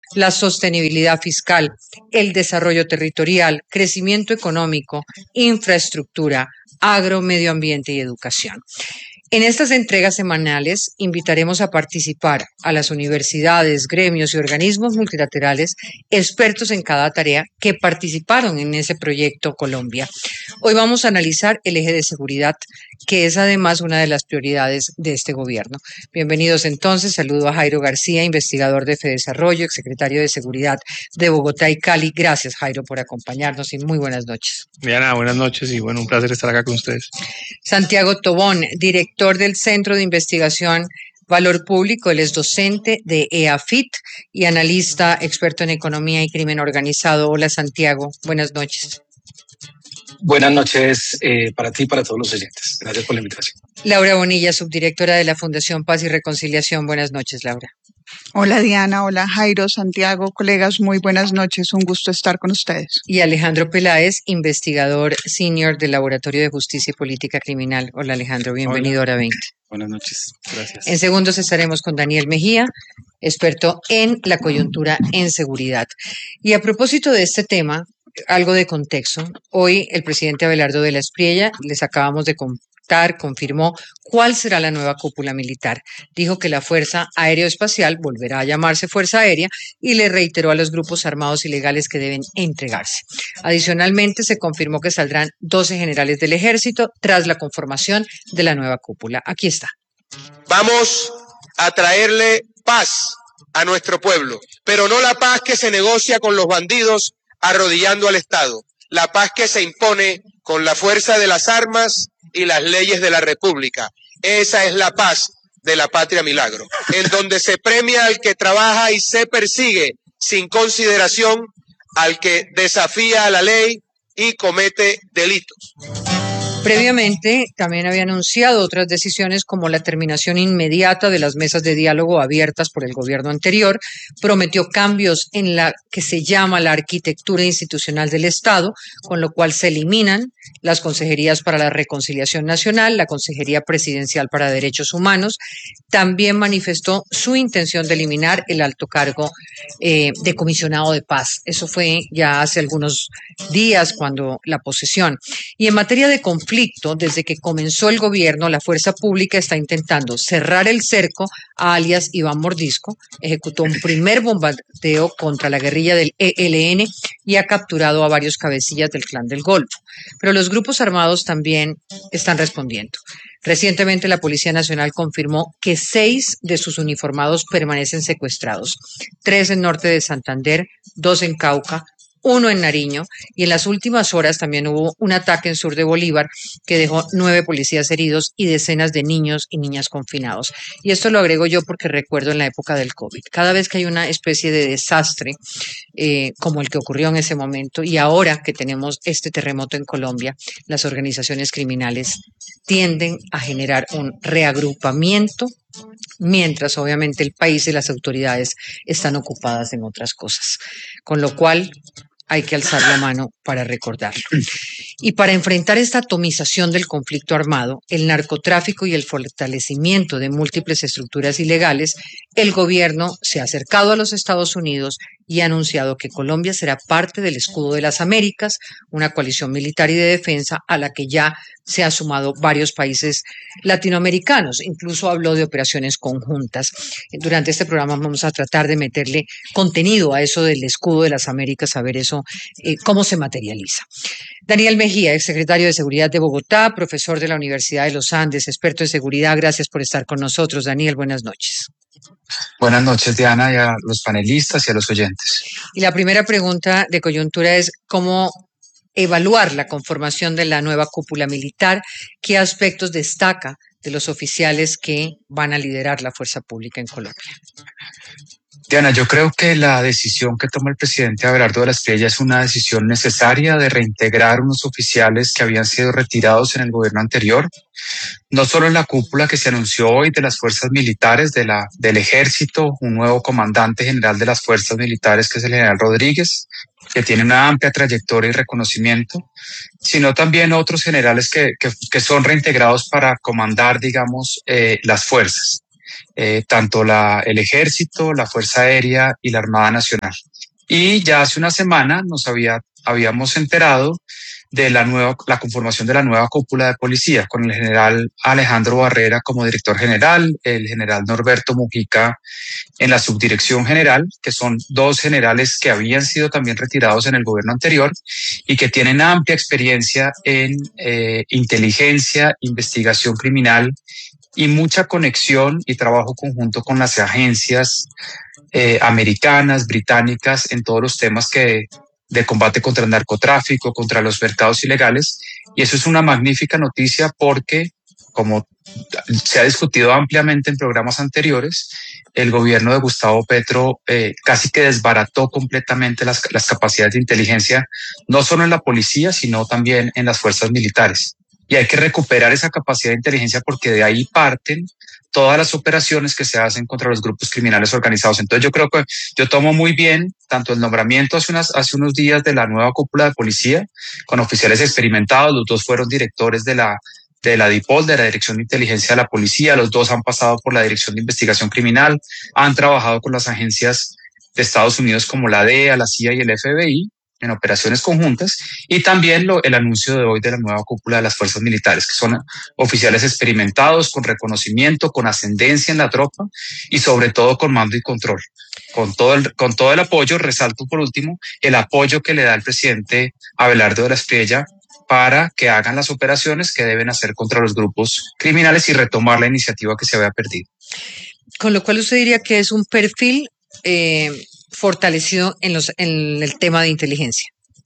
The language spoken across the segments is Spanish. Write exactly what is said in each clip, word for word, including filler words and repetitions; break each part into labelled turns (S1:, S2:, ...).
S1: la sostenibilidad fiscal, el desarrollo territorial, crecimiento económico, infraestructura, agro, medio ambiente y educación. En estas entregas semanales invitaremos a participar a las universidades, gremios y organismos multilaterales, expertos en cada tarea que participaron en ese proyecto Colombia. Hoy vamos a analizar el eje de seguridad, que es además una de las prioridades de este gobierno. Bienvenidos entonces, saludo a Jairo García, investigador de FEDesarrollo, exsecretario de Seguridad de Bogotá y Cali. Gracias, Jairo, por acompañarnos y muy buenas noches.
S2: Diana, buenas noches y bueno, un placer estar acá con ustedes.
S1: Santiago Tobón, director del Centro de Investigación Valor Público, él es docente de E A F I T y analista experto en economía y crimen organizado. Hola, Santiago, buenas noches.
S3: Buenas noches eh, para ti y para todos los oyentes. Gracias por la invitación.
S1: Laura Bonilla, subdirectora de la Fundación Paz y Reconciliación. Buenas noches, Laura.
S4: Hola Diana, hola Jairo, Santiago, colegas, muy buenas noches, un gusto estar con ustedes.
S1: Y Alejandro Peláez, investigador senior del Laboratorio de Justicia y Política Criminal. Hola Alejandro, bienvenido a Hora veinte.
S2: Buenas noches, gracias.
S1: En segundos estaremos con Daniel Mejía, experto en la coyuntura en seguridad. Y a propósito de este tema, algo de contexto. Hoy el presidente Abelardo de la Espriella, les acabamos de contar, confirmó cuál será la nueva cúpula militar. Dijo que la Fuerza Aeroespacial volverá a llamarse Fuerza Aérea y le reiteró a los grupos armados ilegales que deben entregarse. Adicionalmente, se confirmó que saldrán doce generales del ejército tras la conformación de la nueva cúpula. Aquí está.
S5: Vamos a traerle paz a nuestro pueblo, pero no la paz que se negocia con los bandidos arrodillando al Estado, la paz que se impone con la fuerza de las armas y las leyes de la República. Esa es la paz de la patria milagro, en donde se premia al que trabaja y se persigue sin consideración al que desafía a la ley y comete delitos.
S1: Previamente, también había anunciado otras decisiones como la terminación inmediata de las mesas de diálogo abiertas por el gobierno anterior, prometió cambios en la que se llama la arquitectura institucional del Estado, con lo cual se eliminan las consejerías para la reconciliación nacional, la Consejería Presidencial para Derechos Humanos. También manifestó su intención de eliminar el alto cargo eh, de comisionado de paz. Eso fue ya hace algunos días cuando la posesión. Y en materia de conflicto, conflicto, desde que comenzó el gobierno, la fuerza pública está intentando cerrar el cerco a alias Iván Mordisco, ejecutó un primer bombardeo contra la guerrilla del E L N y ha capturado a varios cabecillas del Clan del Golfo. Pero los grupos armados también están respondiendo. Recientemente la Policía Nacional confirmó que seis de sus uniformados permanecen secuestrados, tres en norte de Santander, dos en Cauca, uno en Nariño, y en las últimas horas también hubo un ataque en sur de Bolívar que dejó nueve policías heridos y decenas de niños y niñas confinados. Y esto lo agrego yo porque recuerdo en la época del COVID. Cada vez que hay una especie de desastre eh, como el que ocurrió en ese momento y ahora que tenemos este terremoto en Colombia, las organizaciones criminales tienden a generar un reagrupamiento mientras obviamente el país y las autoridades están ocupadas en otras cosas. Con lo cual hay que alzar la mano para recordarlo. Y para enfrentar esta atomización del conflicto armado, el narcotráfico y el fortalecimiento de múltiples estructuras ilegales, el gobierno se ha acercado a los Estados Unidos y ha anunciado que Colombia será parte del Escudo de las Américas, una coalición militar y de defensa a la que ya se han sumado varios países latinoamericanos. Incluso habló de operaciones conjuntas. Durante este programa vamos a tratar de meterle contenido a eso del Escudo de las Américas, a ver eso, eh, cómo se materializa. Daniel Mejía, exsecretario de Seguridad de Bogotá, profesor de la Universidad de los Andes, experto en seguridad. Gracias por estar con nosotros. Daniel, buenas noches.
S3: Buenas noches, Diana, y a los panelistas y a los oyentes.
S1: Y la primera pregunta de coyuntura es cómo evaluar la conformación de la nueva cúpula militar, qué aspectos destaca de los oficiales que van a liderar la fuerza pública en Colombia.
S3: Diana, yo creo que la decisión que toma el presidente Abelardo de la Espriella es una decisión necesaria de reintegrar unos oficiales que habían sido retirados en el gobierno anterior, no solo en la cúpula que se anunció hoy de las fuerzas militares, de la, del ejército, un nuevo comandante general de las fuerzas militares que es el general Rodríguez, que tiene una amplia trayectoria y reconocimiento, sino también otros generales que, que, que son reintegrados para comandar, digamos, eh, las fuerzas. eh, tanto la, el Ejército, la Fuerza Aérea y la Armada Nacional. Y ya hace una semana nos había, habíamos enterado de la nueva, la conformación de la nueva cúpula de policía, con el general Alejandro Barrera como director general, el general Norberto Mujica en la subdirección general, que son dos generales que habían sido también retirados en el gobierno anterior y que tienen amplia experiencia en eh, inteligencia, investigación criminal y mucha conexión y trabajo conjunto con las agencias eh, americanas, británicas, en todos los temas que de combate contra el narcotráfico, contra los mercados ilegales. Y eso es una magnífica noticia porque, como se ha discutido ampliamente en programas anteriores, el gobierno de Gustavo Petro eh, casi que desbarató completamente las, las capacidades de inteligencia, no solo en la policía, sino también en las fuerzas militares. Y hay que recuperar esa capacidad de inteligencia porque de ahí parten todas las operaciones que se hacen contra los grupos criminales organizados. Entonces yo creo que yo tomo muy bien tanto el nombramiento hace, unas, hace unos días de la nueva cúpula de policía con oficiales experimentados, los dos fueron directores de la, de la DIPOL, de la Dirección de Inteligencia de la Policía, los dos han pasado por la Dirección de Investigación Criminal, han trabajado con las agencias de Estados Unidos como la D E A, la C I A y el F B I, en operaciones conjuntas, y también lo, el anuncio de hoy de la nueva cúpula de las fuerzas militares, que son oficiales experimentados, con reconocimiento, con ascendencia en la tropa y sobre todo con mando y control. Con todo el, con todo el apoyo, resalto por último, el apoyo que le da el presidente Abelardo de la Espriella para que hagan las operaciones que deben hacer contra los grupos criminales y retomar la iniciativa que se había perdido.
S1: Con lo cual usted diría que es un perfil eh, fortalecido en, los, en el tema de inteligencia.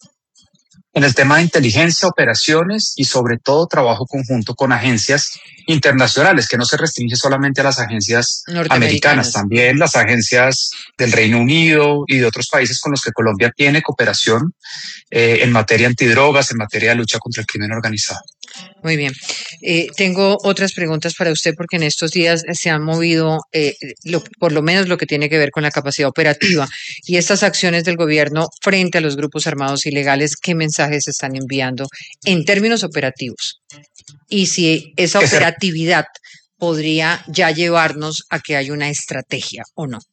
S3: En el tema de inteligencia, operaciones y sobre todo trabajo conjunto con agencias internacionales, que no se restringe solamente a las agencias americanas, también las agencias del Reino Unido y de otros países con los que Colombia tiene cooperación eh, en materia antidrogas, en materia de lucha contra el crimen organizado.
S1: Muy bien. Eh, tengo otras preguntas para usted porque en estos días se han movido, eh, lo, por lo menos lo que tiene que ver con la capacidad operativa y estas acciones del gobierno frente a los grupos armados ilegales. ¿Qué mensajes se están enviando en términos operativos? Y si esa operatividad podría ya llevarnos a que haya una estrategia o no.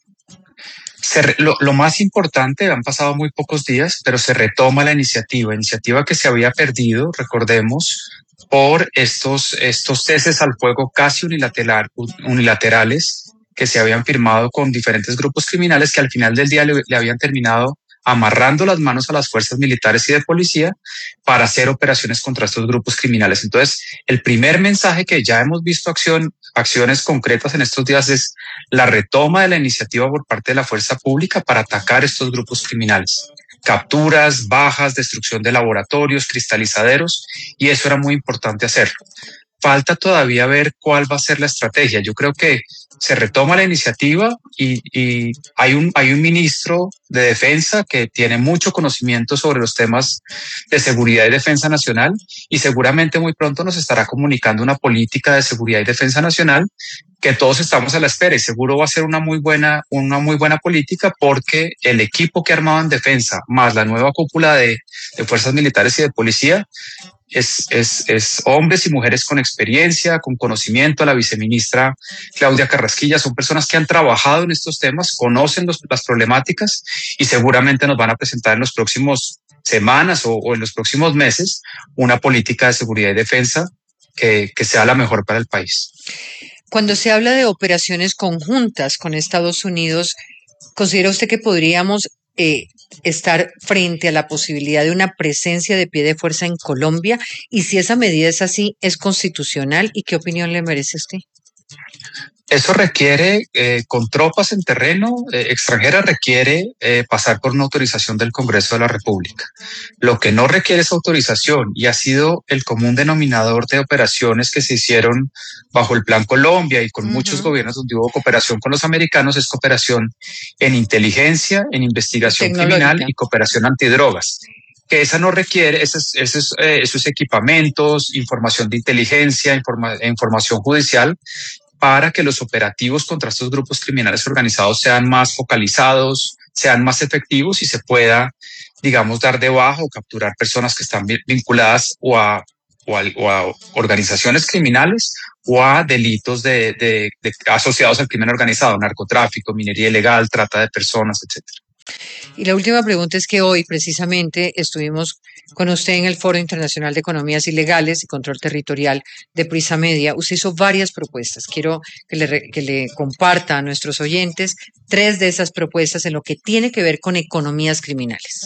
S3: Se, lo, lo más importante, han pasado muy pocos días, pero se retoma la iniciativa, iniciativa que se había perdido, recordemos, por estos, estos ceses al fuego casi unilateral, unilaterales que se habían firmado con diferentes grupos criminales que al final del día le, le habían terminado amarrando las manos a las fuerzas militares y de policía para hacer operaciones contra estos grupos criminales. Entonces, el primer mensaje que ya hemos visto acción, acciones concretas en estos días es la retoma de la iniciativa por parte de la fuerza pública para atacar estos grupos criminales. Capturas, bajas, destrucción de laboratorios, cristalizaderos, y eso era muy importante hacerlo. Falta todavía ver cuál va a ser la estrategia. Yo creo que se retoma la iniciativa y, y hay un, hay un ministro de Defensa que tiene mucho conocimiento sobre los temas de seguridad y defensa nacional y seguramente muy pronto nos estará comunicando una política de seguridad y defensa nacional que todos estamos a la espera y seguro va a ser una muy buena, una muy buena política porque el equipo que armaba en defensa más la nueva cúpula de, de fuerzas militares y de policía Es, es, es hombres y mujeres con experiencia, con conocimiento. La viceministra Claudia Carrasquilla son personas que han trabajado en estos temas, conocen los, las problemáticas y seguramente nos van a presentar en los próximos semanas o, o en los próximos meses una política de seguridad y defensa que, que sea la mejor para el país.
S1: Cuando se habla de operaciones conjuntas con Estados Unidos, ¿considera usted que podríamos eh, estar frente a la posibilidad de una presencia de pie de fuerza en Colombia? Y si esa medida es así, ¿es constitucional? ¿Y qué opinión le merece usted?
S3: Eso requiere, eh, con tropas en terreno eh, extranjera, requiere eh, pasar por una autorización del Congreso de la República. Lo que no requiere es autorización y ha sido el común denominador de operaciones que se hicieron bajo el Plan Colombia y con uh-huh. muchos gobiernos donde hubo cooperación con los americanos, es cooperación en inteligencia, en investigación criminal y cooperación antidrogas. Que esa no requiere esos, esos, eh, esos equipamientos, información de inteligencia, informa, información judicial, para que los operativos contra estos grupos criminales organizados sean más focalizados, sean más efectivos y se pueda, digamos, dar de baja o capturar personas que están vinculadas o a o a, o a organizaciones criminales o a delitos de, de, de asociados al crimen organizado, narcotráfico, minería ilegal, trata de personas, etcétera.
S1: Y la última pregunta es que hoy precisamente estuvimos con usted en el Foro Internacional de Economías Ilegales y Control Territorial de Prisa Media. Usted hizo varias propuestas. Quiero que le, que le comparta a nuestros oyentes tres de esas propuestas en lo que tiene que ver con economías criminales.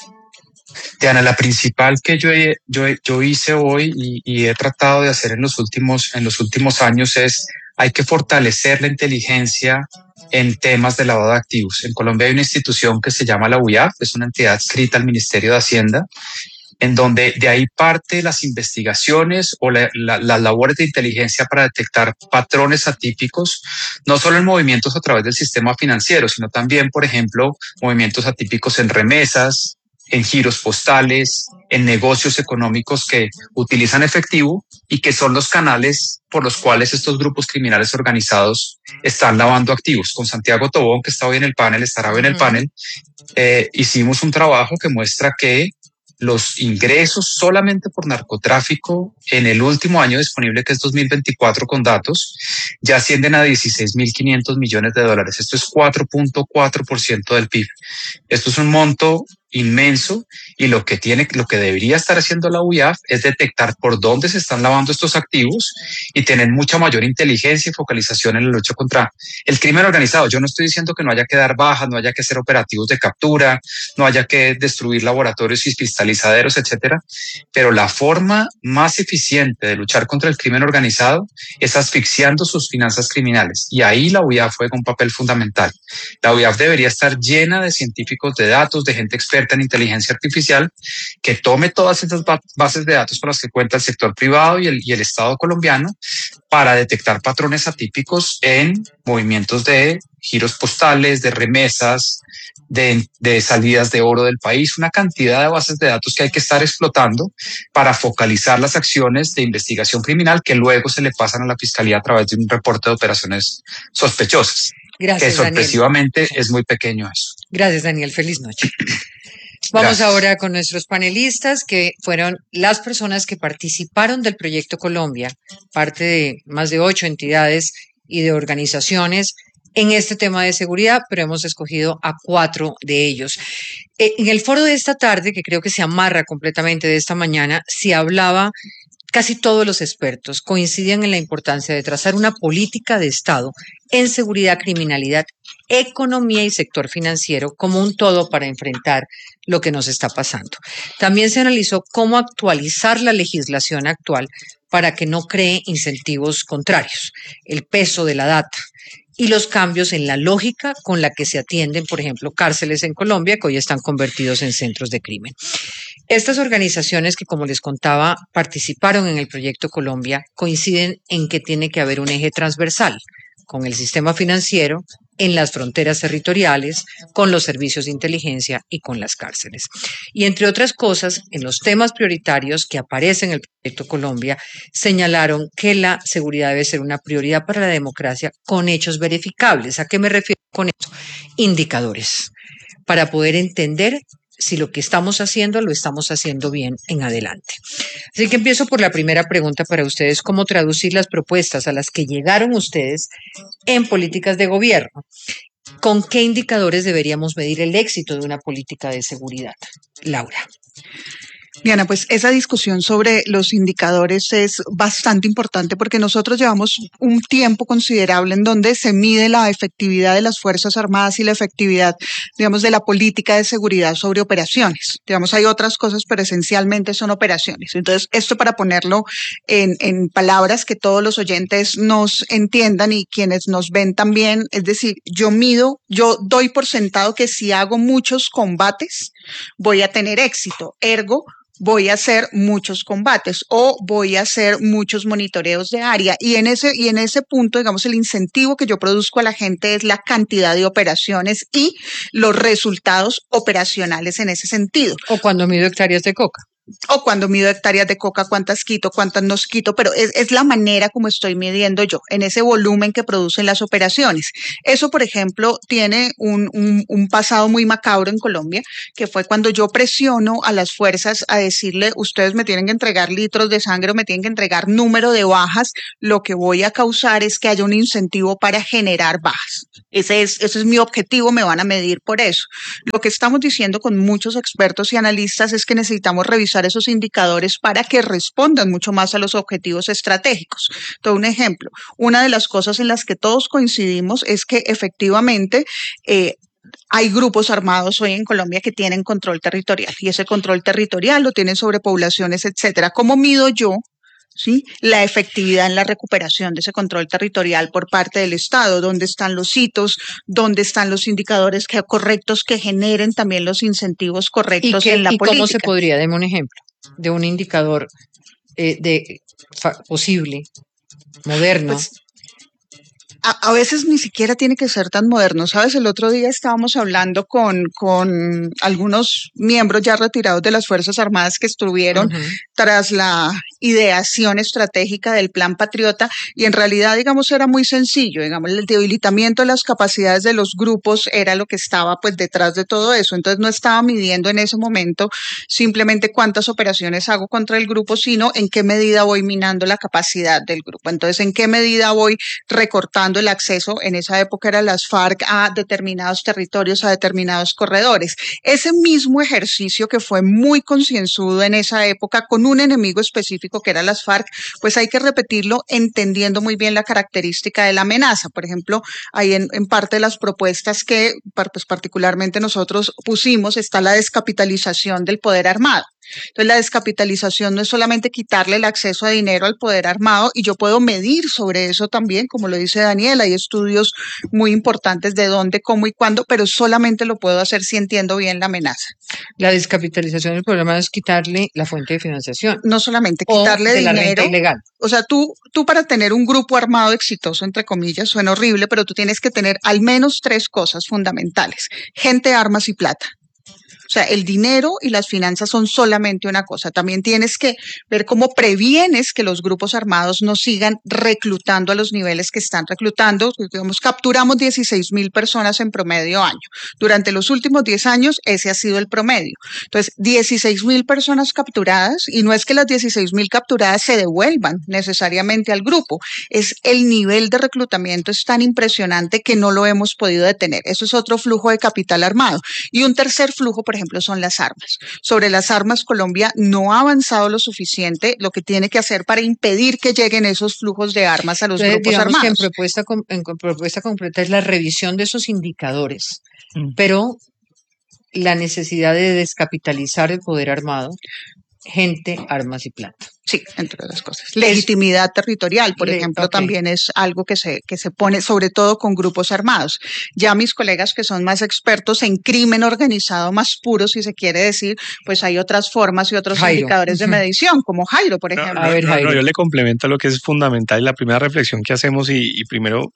S3: Diana, la principal que yo, he, yo, yo hice hoy y, y he tratado de hacer en los últimos, en los últimos años es hay que fortalecer la inteligencia en temas de lavado de activos. En Colombia hay una institución que se llama la U I A F, es una entidad adscrita al Ministerio de Hacienda, en donde de ahí parte las investigaciones o la, la, las labores de inteligencia para detectar patrones atípicos, no solo en movimientos a través del sistema financiero, sino también, por ejemplo, movimientos atípicos en remesas, en giros postales, en negocios económicos que utilizan efectivo y que son los canales por los cuales estos grupos criminales organizados están lavando activos. Con Santiago Tobón, que está hoy en el panel, estará hoy en el panel, eh, hicimos un trabajo que muestra que los ingresos solamente por narcotráfico en el último año disponible, que es dos mil veinticuatro con datos, ya ascienden a dieciséis mil quinientos millones de dólares. Esto es cuatro punto cuatro por ciento del P I B. Esto es un monto inmenso y lo que tiene, lo que debería estar haciendo la U I A F es detectar por dónde se están lavando estos activos y tener mucha mayor inteligencia y focalización en la lucha contra el crimen organizado. Yo no estoy diciendo que no haya que dar bajas, no haya que hacer operativos de captura, no haya que destruir laboratorios y cristalizaderos, etcétera, pero la forma más eficiente de luchar contra el crimen organizado es asfixiando sus finanzas criminales, y ahí la U I A F juega un papel fundamental. La U I A F debería estar llena de científicos de datos, de gente experta en inteligencia artificial, que tome todas esas bases de datos con las que cuenta el sector privado y el, y el Estado colombiano para detectar patrones atípicos en movimientos de giros postales, de remesas, de, de salidas de oro del país, una cantidad de bases de datos que hay que estar explotando para focalizar las acciones de investigación criminal que luego se le pasan a la Fiscalía a través de un reporte de operaciones sospechosas.
S1: Gracias,
S3: que sorpresivamente
S1: Daniel.
S3: Es muy pequeño eso.
S1: Gracias, Daniel. Feliz noche. Vamos Gracias. Ahora con nuestros panelistas, que fueron las personas que participaron del Proyecto Colombia, parte de más de ocho entidades y de organizaciones en este tema de seguridad, pero hemos escogido a cuatro de ellos. En el foro de esta tarde, que creo que se amarra completamente de esta mañana, se hablaba. Casi todos los expertos coincidían en la importancia de trazar una política de Estado en seguridad, criminalidad, economía y sector financiero como un todo para enfrentar lo que nos está pasando. También se analizó cómo actualizar la legislación actual para que no cree incentivos contrarios, el peso de la data y los cambios en la lógica con la que se atienden, por ejemplo, cárceles en Colombia que hoy están convertidos en centros de crimen. Estas organizaciones que, como les contaba, participaron en el Proyecto Colombia coinciden en que tiene que haber un eje transversal con el sistema financiero, en las fronteras territoriales, con los servicios de inteligencia y con las cárceles. Y entre otras cosas, en los temas prioritarios que aparecen en el Proyecto Colombia, señalaron que la seguridad debe ser una prioridad para la democracia con hechos verificables. ¿A qué me refiero con esto? Indicadores, para poder entender si lo que estamos haciendo lo estamos haciendo bien en adelante. Así que empiezo por la primera pregunta para ustedes: ¿cómo traducir las propuestas a las que llegaron ustedes en políticas de gobierno? ¿Con qué indicadores deberíamos medir el éxito de una política de seguridad? Laura.
S4: Diana, pues esa discusión sobre los indicadores es bastante importante porque nosotros llevamos un tiempo considerable en donde se mide la efectividad de las Fuerzas Armadas y la efectividad, digamos, de la política de seguridad sobre operaciones. Digamos, hay otras cosas, pero esencialmente son operaciones. Entonces, esto para ponerlo en, en palabras que todos los oyentes nos entiendan y quienes nos ven también, es decir, yo mido, yo doy por sentado que si hago muchos combates, voy a tener éxito. Ergo, voy a hacer muchos combates o voy a hacer muchos monitoreos de área. Y en ese, y en ese punto, digamos, el incentivo que yo produzco a la gente es la cantidad de operaciones y los resultados operacionales en ese sentido.
S1: O cuando mido hectáreas de coca.
S4: o cuando mido hectáreas de coca, cuántas quito, cuántas no quito, pero es, es la manera como estoy midiendo yo, en ese volumen que producen las operaciones. Eso, por ejemplo, tiene un, un, un pasado muy macabro en Colombia, que fue cuando yo presiono a las fuerzas a decirle, ustedes me tienen que entregar litros de sangre o me tienen que entregar número de bajas, lo que voy a causar es que haya un incentivo para generar bajas. Ese es, ese es mi objetivo, me van a medir por eso. Lo que estamos diciendo con muchos expertos y analistas es que necesitamos revisar esos indicadores para que respondan mucho más a los objetivos estratégicos. Todo un ejemplo, una de las cosas en las que todos coincidimos es que efectivamente eh, hay grupos armados hoy en Colombia que tienen control territorial y ese control territorial lo tienen sobre poblaciones, etcétera. ¿Cómo mido yo? ¿Sí? La efectividad en la recuperación de ese control territorial por parte del Estado, dónde están los hitos, dónde están los indicadores que, correctos que generen también los incentivos correctos
S1: ¿Y qué,
S4: en la
S1: y
S4: política?
S1: ¿Cómo se podría? Deme un ejemplo de un indicador eh, de fa, posible, moderno.
S4: Pues, A, a veces ni siquiera tiene que ser tan moderno, ¿sabes? El otro día estábamos hablando con, con algunos miembros ya retirados de las Fuerzas Armadas que estuvieron uh-huh. tras la ideación estratégica del Plan Patriota y en realidad, digamos, era muy sencillo, digamos, el debilitamiento de las capacidades de los grupos era lo que estaba pues detrás de todo eso. Entonces no estaba midiendo en ese momento simplemente cuántas operaciones hago contra el grupo, sino en qué medida voy minando la capacidad del grupo. Entonces, en qué medida voy recortando el acceso, en esa época eran las FARC, a determinados territorios, a determinados corredores. Ese mismo ejercicio que fue muy concienzudo en esa época con un enemigo específico que eran las FARC, pues hay que repetirlo entendiendo muy bien la característica de la amenaza. Por ejemplo, ahí en, en parte de las propuestas que pues particularmente nosotros pusimos está la descapitalización del poder armado. Entonces, la descapitalización no es solamente quitarle el acceso a dinero al poder armado, y yo puedo medir sobre eso también, como lo dice Daniela, hay estudios muy importantes de dónde, cómo y cuándo, pero solamente lo puedo hacer si entiendo bien la amenaza.
S1: La descapitalización del programa es quitarle la fuente de financiación.
S4: No solamente quitarle
S1: o de
S4: dinero.
S1: La renta ilegal.
S4: O sea, tú, tú para tener un grupo armado exitoso, entre comillas, suena horrible, pero tú tienes que tener al menos tres cosas fundamentales: gente, armas y plata. O sea, el dinero y las finanzas son solamente una cosa. También tienes que ver cómo previenes que los grupos armados no sigan reclutando a los niveles que están reclutando. Digamos, capturamos dieciséis mil personas en promedio año. Durante los últimos diez años, ese ha sido el promedio. Entonces, dieciséis mil personas capturadas, y no es que las dieciséis mil capturadas se devuelvan necesariamente al grupo. Es el nivel de reclutamiento es tan impresionante que no lo hemos podido detener. Eso es otro flujo de capital armado. Y un tercer flujo, por ejemplo, ejemplo, son las armas. Sobre las armas, Colombia no ha avanzado lo suficiente, lo que tiene que hacer para impedir que lleguen esos flujos de armas a los
S1: Entonces,
S4: grupos
S1: digamos
S4: armados.
S1: Que en, propuesta, en propuesta completa es la revisión de esos indicadores, mm. pero la necesidad de descapitalizar el poder armado, gente, armas y plata.
S4: Sí, entre otras cosas. Legitimidad es, territorial, por le, ejemplo, okay. también es algo que se, que se pone sobre todo con grupos armados. Ya mis colegas que son más expertos en crimen organizado, más puro, si se quiere decir, pues hay otras formas y otros Jairo. indicadores de medición, como Jairo, por ejemplo.
S2: No, no,
S1: A ver, Jairo.
S2: No, no, yo le complemento lo que es fundamental y la primera reflexión que hacemos y, y primero...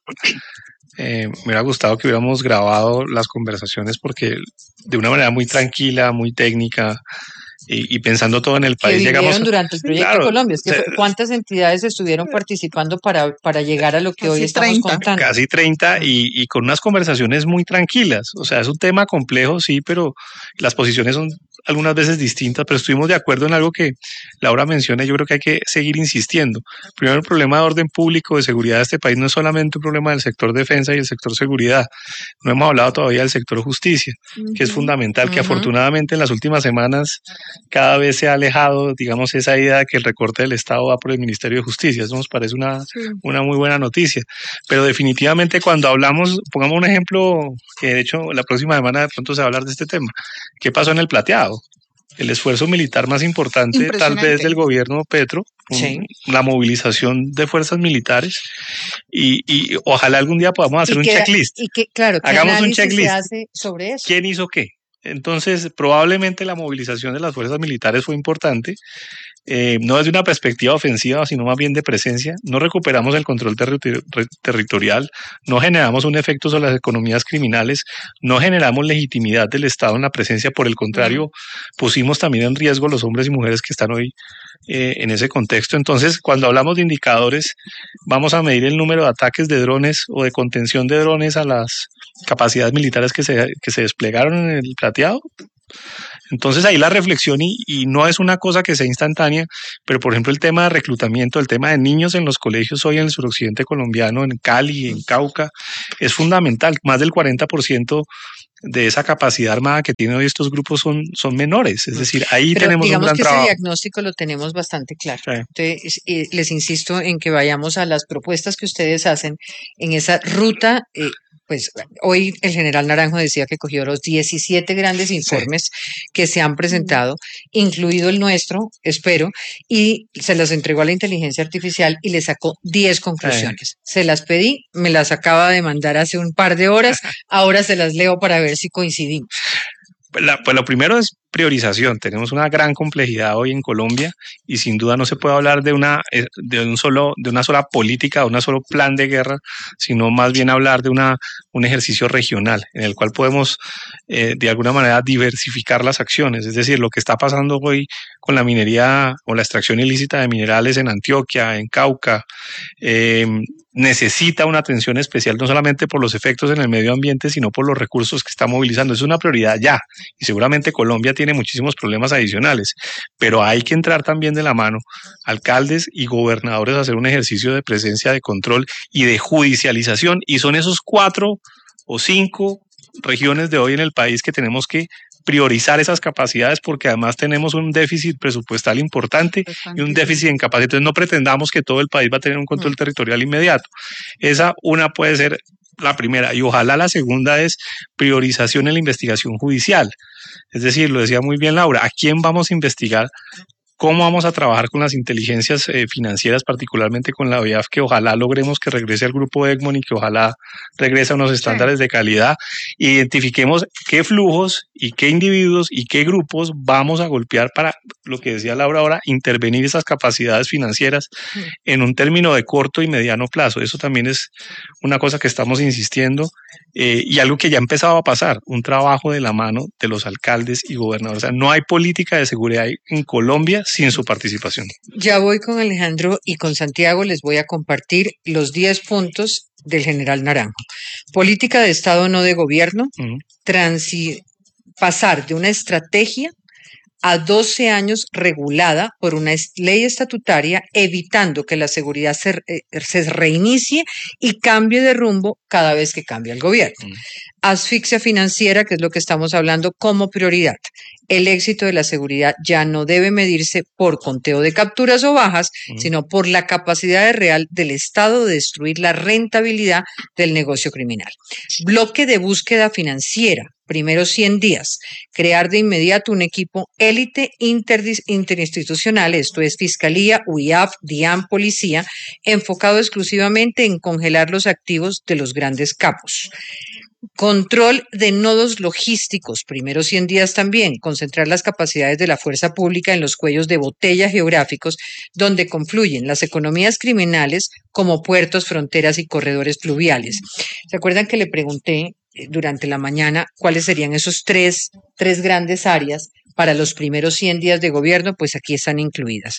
S2: Eh, me hubiera gustado que hubiéramos grabado las conversaciones porque de una manera muy tranquila, muy técnica y, y pensando todo en el país.
S1: Que
S2: llegamos
S1: durante el proyecto claro, Colombia. Es que se, ¿cuántas entidades estuvieron participando para, para llegar a lo que hoy estamos
S4: treinta.
S1: contando?
S2: Casi treinta y, y con unas conversaciones muy tranquilas. O sea, es un tema complejo, sí, pero las posiciones son algunas veces distintas, pero estuvimos de acuerdo en algo que Laura menciona y yo creo que hay que seguir insistiendo. Primero, el problema de orden público, de seguridad de este país no es solamente un problema del sector defensa y el sector seguridad. No hemos hablado todavía del sector justicia, uh-huh. que es fundamental, uh-huh. que afortunadamente en las últimas semanas cada vez se ha alejado, digamos, esa idea de que el recorte del Estado va por el Ministerio de Justicia. Eso nos parece una, sí. una muy buena noticia. Pero definitivamente cuando hablamos, pongamos un ejemplo, que de hecho la próxima semana de pronto se va a hablar de este tema. ¿Qué pasó en el Plateado? El esfuerzo militar más importante tal vez del gobierno Petro,
S1: sí.
S2: la movilización de fuerzas militares y, y ojalá algún día podamos hacer un
S1: que,
S2: checklist.
S1: Y que, claro, ¿qué
S2: hagamos un
S1: análisis
S2: checklist.
S1: se hace sobre eso?
S2: ¿Quién hizo qué? Entonces, probablemente la movilización de las fuerzas militares fue importante, eh, no desde una perspectiva ofensiva, sino más bien de presencia. No recuperamos el control terri- territorial, no generamos un efecto sobre las economías criminales, no generamos legitimidad del Estado en la presencia, por el contrario, pusimos también en riesgo los hombres y mujeres que están hoy eh, en ese contexto. Entonces, cuando hablamos de indicadores, vamos a medir el número de ataques de drones o de contención de drones a las capacidades militares que se, que se desplegaron en el plateado. Entonces ahí la reflexión, y, y no es una cosa que sea instantánea, pero por ejemplo el tema de reclutamiento, el tema de niños en los colegios hoy en el suroccidente colombiano, en Cali, en Cauca, es fundamental. Más del cuarenta por ciento de esa capacidad armada que tienen hoy estos grupos son, son menores. Es decir, ahí
S1: Pero
S2: tenemos un
S1: digamos
S2: gran
S1: que
S2: trabajo.
S1: ese diagnóstico lo tenemos bastante claro.
S2: Sí.
S1: Entonces, eh, les insisto en que vayamos a las propuestas que ustedes hacen en esa ruta. Eh, pues hoy el general Naranjo decía que cogió los diecisiete grandes informes sí. que se han presentado, incluido el nuestro, espero, y se las entregó a la inteligencia artificial y le sacó diez conclusiones. Sí. Se las pedí, me las acaba de mandar hace un par de horas, ahora se las leo para ver si coincidimos.
S2: La, pues lo primero es priorización. Tenemos una gran complejidad hoy en Colombia y sin duda no se puede hablar de una, de un solo, de una sola política, de un solo plan de guerra, sino más bien hablar de una, un ejercicio regional en el cual podemos eh, de alguna manera diversificar las acciones. Es decir, lo que está pasando hoy con la minería o la extracción ilícita de minerales en Antioquia, en Cauca, eh, necesita una atención especial, no solamente por los efectos en el medio ambiente, sino por los recursos que está movilizando. Es una prioridad ya, y seguramente Colombia tiene muchísimos problemas adicionales, pero hay que entrar también de la mano, alcaldes y gobernadores, a hacer un ejercicio de presencia, de control y de judicialización, y son esos cuatro o cinco regiones de hoy en el país que tenemos que priorizar esas capacidades, porque además tenemos un déficit presupuestal importante y un déficit en capacidad. Entonces no pretendamos que todo el país va a tener un control mm. territorial inmediato. Esa una puede ser la primera, y ojalá la segunda es priorización en la investigación judicial. Es decir, lo decía muy bien Laura, ¿a quién vamos a investigar? ¿Cómo vamos a trabajar con las inteligencias eh, financieras, particularmente con la O I A F, que ojalá logremos que regrese al grupo Egmont y que ojalá regrese a unos estándares sí. de calidad? Identifiquemos qué flujos y qué individuos y qué grupos vamos a golpear para, lo que decía Laura ahora, intervenir esas capacidades financieras sí. en un término de corto y mediano plazo. Eso también es una cosa que estamos insistiendo eh, y algo que ya ha empezado a pasar, un trabajo de la mano de los alcaldes y gobernadores. O sea, no hay política de seguridad en Colombia sin su participación.
S1: Ya voy con Alejandro y con Santiago, les voy a compartir los diez puntos del general Naranjo. Política de Estado, no de gobierno, uh-huh. transi- pasar de una estrategia a doce años regulada por una ley estatutaria, evitando que la seguridad se, eh, se reinicie y cambie de rumbo cada vez que cambia el gobierno. Uh-huh. Asfixia financiera, que es lo que estamos hablando, como prioridad. El éxito de la seguridad ya no debe medirse por conteo de capturas o bajas, uh-huh. sino por la capacidad real del Estado de destruir la rentabilidad del negocio criminal. Bloque de búsqueda financiera. Primeros cien días, crear de inmediato un equipo élite interdis- interinstitucional, esto es Fiscalía, U I A F, DIAN, Policía, enfocado exclusivamente en congelar los activos de los grandes capos. Control de nodos logísticos, primeros cien días también, concentrar las capacidades de la fuerza pública en los cuellos de botella geográficos donde confluyen las economías criminales como puertos, fronteras y corredores fluviales. ¿Se acuerdan que le pregunté durante la mañana cuáles serían esos tres, tres grandes áreas para los primeros cien días de gobierno? Pues aquí están incluidas.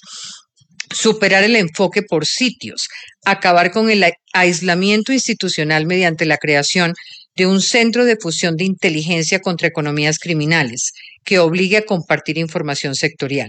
S1: Superar el enfoque por sitios, acabar con el aislamiento institucional mediante la creación de un centro de fusión de inteligencia contra economías criminales que obligue a compartir información sectorial,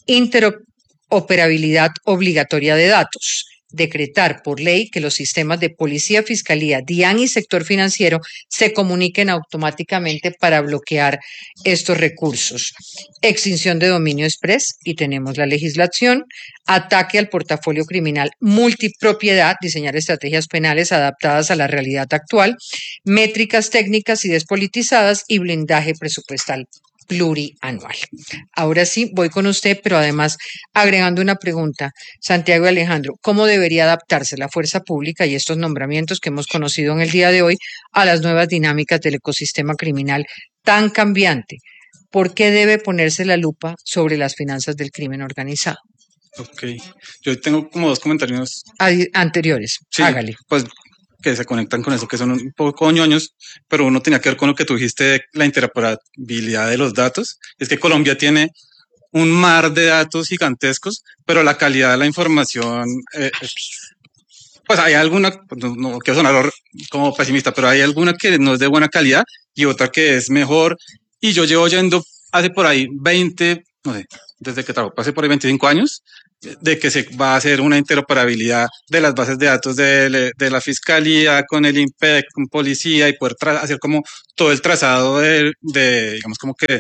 S1: interoperabilidad obligatoria de datos, decretar por ley que los sistemas de policía, fiscalía, DIAN y sector financiero se comuniquen automáticamente para bloquear estos recursos. Extinción de dominio express, y tenemos la legislación. Ataque al portafolio criminal multipropiedad, diseñar estrategias penales adaptadas a la realidad actual. Métricas técnicas y despolitizadas y blindaje presupuestal plurianual. Ahora sí, voy con usted, pero además agregando una pregunta, Santiago y Alejandro, ¿cómo debería adaptarse la fuerza pública y estos nombramientos que hemos conocido en el día de hoy a las nuevas dinámicas del ecosistema criminal tan cambiante, ¿por qué debe ponerse la lupa sobre las finanzas del crimen organizado?
S6: Ok, yo tengo como dos comentarios.
S1: Adi- Anteriores,
S6: Sí,
S1: hágale.
S6: pues que se conectan con eso, que son un poco ñoños, pero uno tenía que ver con lo que tú dijiste de la interoperabilidad de los datos. Es que Colombia tiene un mar de datos gigantescos, pero la calidad de la información, eh, pues hay alguna, no, no quiero sonar como pesimista, pero hay alguna que no es de buena calidad y otra que es mejor. Y yo llevo yendo hace por ahí veinte, no sé, desde que trabajo, hace por ahí veinticinco años, de que se va a hacer una interoperabilidad de las bases de datos de, de la fiscalía con el INPEC, con policía y poder hacer como todo el trazado de, de, digamos como que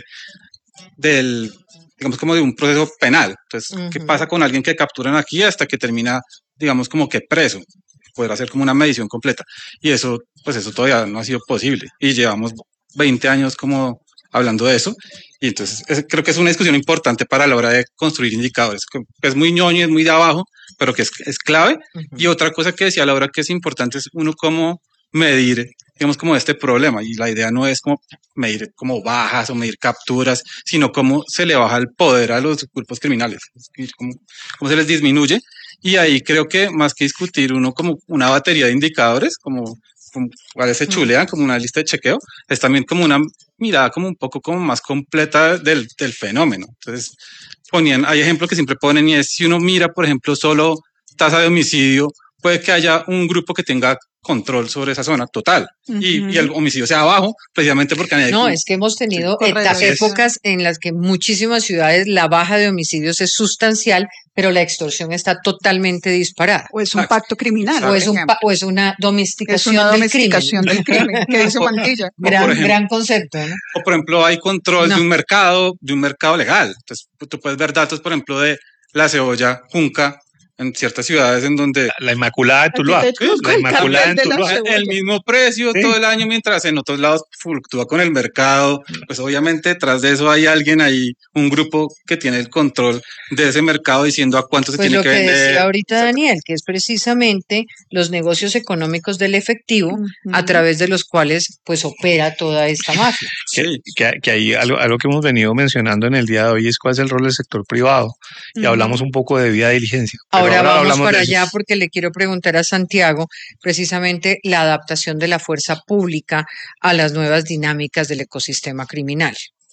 S6: del, digamos como de un proceso penal. Entonces, uh-huh. ¿Qué pasa con alguien que capturan aquí hasta que termina, digamos como que preso? Poder hacer como una medición completa. Y eso, pues eso todavía no ha sido posible. Y llevamos veinte años como hablando de eso. Y entonces es, creo que es una discusión importante para la hora de construir indicadores, que es muy ñoño, es muy de abajo, pero que es, es clave. Uh-huh. Y otra cosa que decía Laura que es importante es uno cómo medir, digamos, como este problema. Y la idea no es como medir como bajas o medir capturas, sino cómo se le baja el poder a los grupos criminales, cómo, cómo se les disminuye. Y ahí creo que más que discutir uno como una batería de indicadores, como cuáles se chulean, como una lista de chequeo, es también como una mirada como un poco como más completa del, del fenómeno. Entonces, ponían, hay ejemplos que siempre ponen y es si uno mira, por ejemplo, solo tasa de homicidio, puede que haya un grupo que tenga control sobre esa zona total uh-huh. y, y el homicidio sea bajo precisamente porque hay
S1: no,
S6: como,
S1: es que hemos tenido
S6: sí,
S1: etapas, épocas en las que en muchísimas ciudades la baja de homicidios es sustancial, pero la extorsión está totalmente disparada.
S4: O es un pacto criminal.
S1: O es, un pa- o es una domesticación,
S4: es una
S1: del,
S4: domesticación
S1: crimen.
S4: del crimen. Que dice Mantilla.
S1: gran,
S6: ejemplo,
S1: gran concepto, ¿no?
S6: O por ejemplo hay control
S1: no.
S6: de un mercado, de un mercado legal. Entonces tú puedes ver datos, por ejemplo, de la cebolla junca en ciertas ciudades en donde...
S2: La, la Inmaculada de Tuluá.
S6: ¿Sí?
S2: La Inmaculada de Tuluá.
S6: El mismo precio ¿sí? todo el año, mientras en otros lados fluctúa con el mercado. Pues obviamente detrás de eso hay alguien ahí, un grupo que tiene el control de ese mercado diciendo a cuánto se
S1: pues
S6: tiene que,
S1: que
S6: vender.
S1: Pues lo que decía ahorita Daniel, que es precisamente los negocios económicos del efectivo uh-huh. a través de los cuales pues opera toda esta mafia.
S2: Sí. Que, que hay algo, algo que hemos venido mencionando en el día de hoy es cuál es el rol del sector privado. Y uh-huh. hablamos un poco de debida diligencia.
S1: Ahora, ahora vamos para allá porque le quiero preguntar a Santiago precisamente la adaptación de la fuerza pública a las nuevas dinámicas del ecosistema criminal.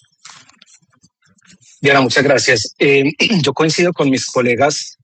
S7: Diana, muchas gracias. Eh, yo coincido con mis colegas.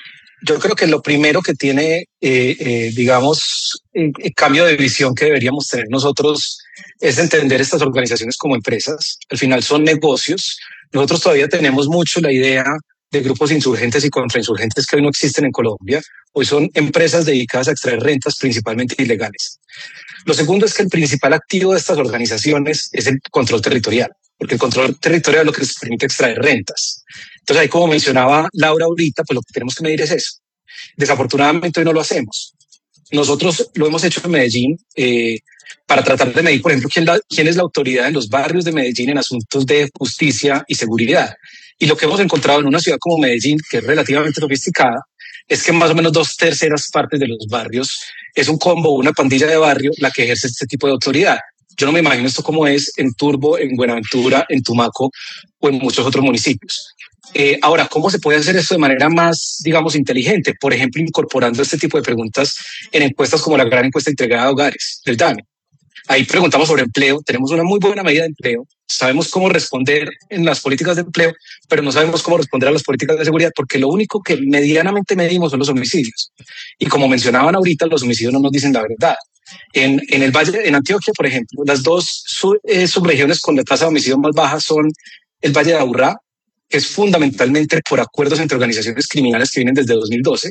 S7: Yo creo que lo primero que tiene, eh, eh, digamos, el, el cambio de visión que deberíamos tener nosotros es entender estas organizaciones como empresas. Al final son negocios. Nosotros todavía tenemos mucho la idea de grupos insurgentes y contrainsurgentes que hoy no existen en Colombia. Hoy son empresas dedicadas a extraer rentas principalmente ilegales. Lo segundo es que el principal activo de estas organizaciones es el control territorial, porque el control territorial es lo que les permite extraer rentas. Entonces ahí, como mencionaba Laura ahorita, pues lo que tenemos que medir es eso. Desafortunadamente hoy no lo hacemos. Nosotros lo hemos hecho en Medellín eh, para tratar de medir, por ejemplo, quién, la, quién es la autoridad en los barrios de Medellín en asuntos de justicia y seguridad. Y lo que hemos encontrado en una ciudad como Medellín, que es relativamente sofisticada, es que más o menos dos terceras partes de los barrios es un combo, una pandilla de barrio la que ejerce este tipo de autoridad. Yo no me imagino esto como es en Turbo, en Buenaventura, en Tumaco o en muchos otros municipios. Eh, ahora, ¿cómo se puede hacer esto de manera más, digamos, inteligente? Por ejemplo, incorporando este tipo de preguntas en encuestas como la gran encuesta entregada a hogares del D A N E. Ahí preguntamos sobre empleo, tenemos una muy buena medida de empleo, sabemos cómo responder en las políticas de empleo, pero no sabemos cómo responder a las políticas de seguridad, porque lo único que medianamente medimos son los homicidios. Y como mencionaban ahorita, los homicidios no nos dicen la verdad. En, en el Valle, en Antioquia, por ejemplo, las dos sub, eh, subregiones con la tasa de homicidio más baja son el Valle de Aburrá, que es fundamentalmente por acuerdos entre organizaciones criminales que vienen desde dos mil doce,